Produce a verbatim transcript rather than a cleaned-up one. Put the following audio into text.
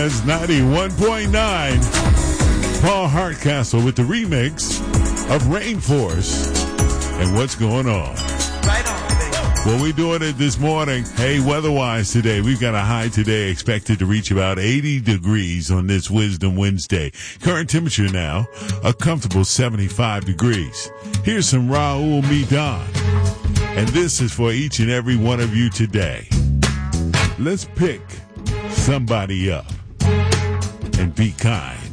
Jazz ninety-one point nine. Paul Hardcastle with the remix of Rainforest and What's Going On. Right on, baby. Well, we're doing it this morning. Hey, weather-wise today, we've got a high today expected to reach about eighty degrees on this Wisdom Wednesday. Current temperature now, a comfortable seventy-five degrees. Here's some Raul Midan. And this is for each and every one of you today. Let's pick somebody up and be kind.